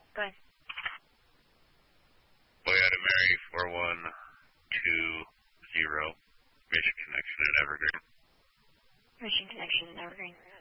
Go ahead. Toyota Mary 4120, Mission Connection at Evergreen. Mission Connection at Evergreen.